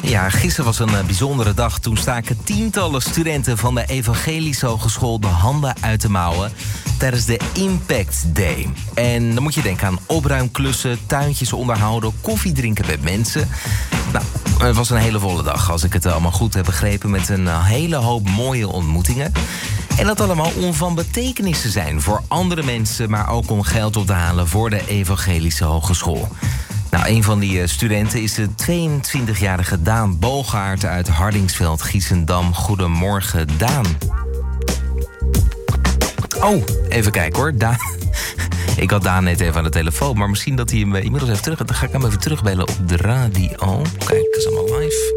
Ja, gisteren was een bijzondere dag. Toen staken tientallen studenten van de Evangelische Hogeschool de handen uit de mouwen tijdens de Impact Day. En dan moet je denken aan opruimklussen, tuintjes onderhouden, koffie drinken met mensen. Nou, het was een hele volle dag, als ik het allemaal goed heb begrepen, met een hele hoop mooie ontmoetingen. En dat allemaal om van betekenis te zijn voor andere mensen, maar ook om geld op te halen voor de Evangelische Hogeschool. Nou, een van die studenten is de 22-jarige Daan Bogaert uit Hardingsveld, Giessendam. Goedemorgen, Daan. Oh, even kijken hoor. Daan. Ik had Daan net even aan de telefoon, maar misschien dat hij hem inmiddels even terug... Dan ga ik hem even terugbellen op de radio. Kijk, het is allemaal live.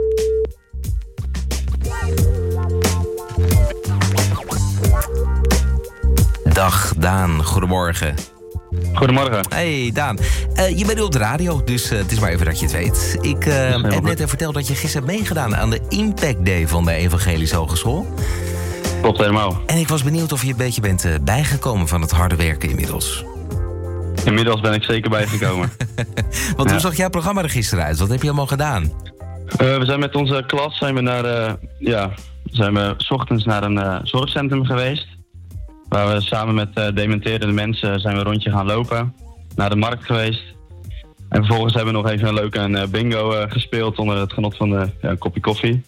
Dag, Daan. Goedemorgen. Goedemorgen. Hey Daan, je bent nu op de radio, dus het is maar even dat je het weet. Ik heb net even verteld dat je gisteren hebt meegedaan aan de Impact Day van de Evangelische Hogeschool. Klopt helemaal. En ik was benieuwd of je een beetje bent bijgekomen van het harde werken inmiddels. Inmiddels ben ik zeker bijgekomen. Want hoe zag jouw programma er gisteren uit? Wat heb je allemaal gedaan? We zijn met onze klas zijn we 's ochtends naar een zorgcentrum geweest. Waar we samen met dementerende mensen zijn we een rondje gaan lopen. Naar de markt geweest. En vervolgens hebben we nog even een leuke bingo gespeeld onder het genot van een kopje koffie.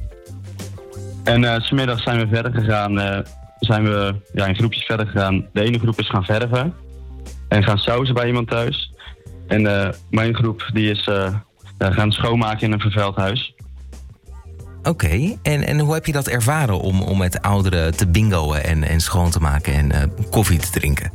En 's middags zijn we verder gegaan. Zijn we in groepjes verder gegaan. De ene groep is gaan verven. En gaan sausen bij iemand thuis. En mijn groep die is gaan schoonmaken in een vervuild huis. Oké, en hoe heb je dat ervaren om met ouderen te bingoen en schoon te maken en koffie te drinken?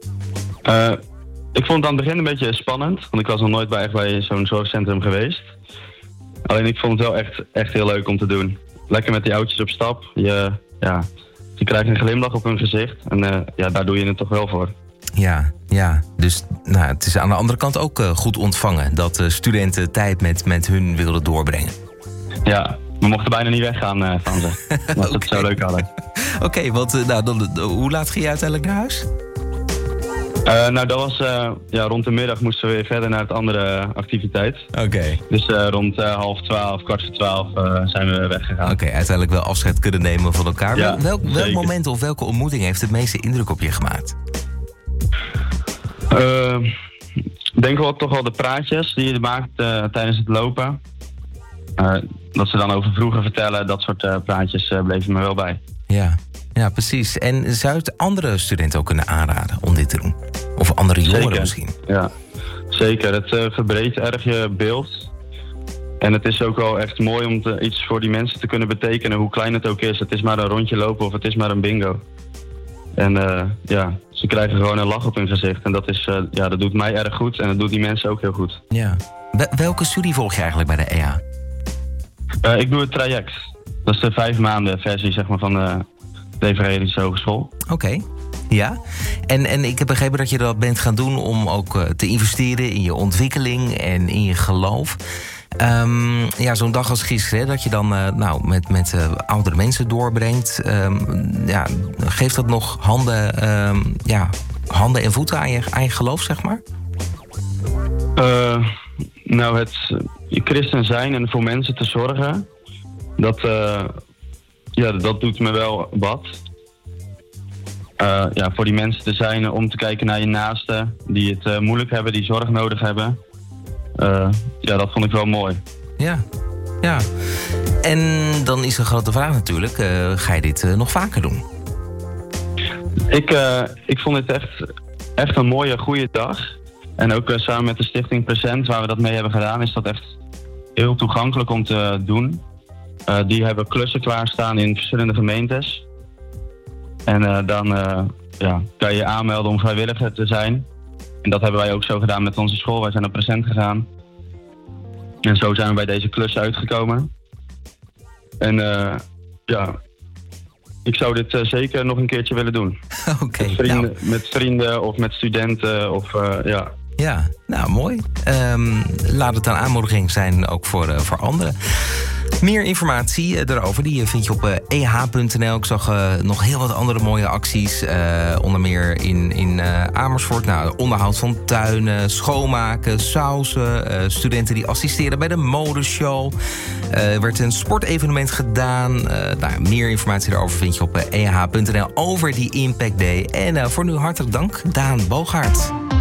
Ik vond het aan het begin een beetje spannend, want ik was nog nooit bij zo'n zorgcentrum geweest. Alleen ik vond het wel echt heel leuk om te doen. Lekker met die oudjes op stap. Je krijgt een glimlach op hun gezicht en daar doe je het toch wel voor. Ja. Dus het is aan de andere kant ook goed ontvangen dat studenten tijd met hun wilden doorbrengen. Ja. We mochten bijna niet weggaan van ze. Dat het zo leuk hadden. Oké, want hoe laat ging je uiteindelijk naar huis? Dat was rond de middag moesten we weer verder naar het andere activiteit. Oké. Dus rond 11:30, 11:15 zijn we weggegaan. Oké, uiteindelijk wel afscheid kunnen nemen van elkaar. Ja, welk moment of welke ontmoeting heeft het meeste indruk op je gemaakt? Ik denk wel toch wel de praatjes die je maakt tijdens het lopen. Dat ze dan over vroeger vertellen, dat soort praatjes bleven me wel bij. Ja, precies. En zou je het andere studenten ook kunnen aanraden om dit te doen? Of andere jongeren misschien? Ja, zeker. Het verbreedt erg je beeld. En het is ook wel echt mooi om iets voor die mensen te kunnen betekenen, hoe klein het ook is. Het is maar een rondje lopen of het is maar een bingo. En ze krijgen gewoon een lach op hun gezicht. En dat doet mij erg goed en dat doet die mensen ook heel goed. Ja. Welke studie volg je eigenlijk bij de EA? Ik doe het traject. Dat is de 5 maanden versie zeg maar, van de Evangelische Hogeschool. Oké. Ja. En ik heb begrepen dat je dat bent gaan doen om ook te investeren in je ontwikkeling en in je geloof. Zo'n dag als gisteren, dat je dan met oudere mensen doorbrengt. Geeft dat nog handen en voeten aan je geloof, zeg maar? Het christen zijn en voor mensen te zorgen, dat doet me wel wat. Voor die mensen te zijn, om te kijken naar je naasten die het moeilijk hebben, die zorg nodig hebben. Dat vond ik wel mooi. Ja. En dan is de grote vraag natuurlijk, ga je dit nog vaker doen? Ik vond het echt een mooie, goede dag. En ook samen met de Stichting Present, waar we dat mee hebben gedaan, is dat echt heel toegankelijk om te doen. Die hebben klussen klaarstaan in verschillende gemeentes. En dan kan je aanmelden om vrijwilliger te zijn. En dat hebben wij ook zo gedaan met onze school. Wij zijn op Present gegaan. En zo zijn we bij deze klus uitgekomen. En ik zou dit zeker nog een keertje willen doen. Oké. Met vrienden of met studenten of Ja, nou mooi. Laat het een aanmoediging zijn ook voor anderen. Meer informatie daarover die vind je op eh.nl. Ik zag nog heel wat andere mooie acties. Onder meer in Amersfoort. Nou, onderhoud van tuinen, schoonmaken, sausen. Studenten die assisteren bij de modeshow. Er werd een sportevenement gedaan. Meer informatie daarover vind je op eh.nl over die Impact Day. En voor nu hartelijk dank, Daan Boogaard.